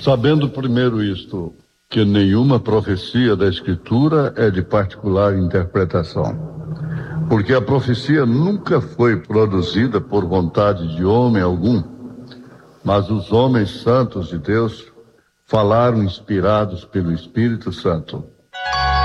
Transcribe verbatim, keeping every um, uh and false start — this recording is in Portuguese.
Sabendo primeiro isto, que nenhuma profecia da Escritura é de particular interpretação, porque a profecia nunca foi produzida por vontade de homem algum, mas os homens santos de Deus falaram inspirados pelo Espírito Santo.